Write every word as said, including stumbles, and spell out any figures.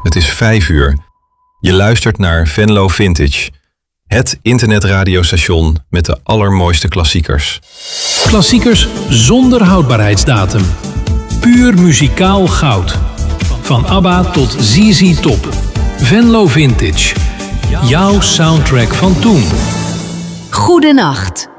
Het is vijf uur. Je luistert naar Venlo Vintage. Het internetradiostation met de allermooiste klassiekers. Klassiekers zonder houdbaarheidsdatum. Puur muzikaal goud. Van ABBA tot Z Z Top. Venlo Vintage. Jouw soundtrack van toen. Goedenacht.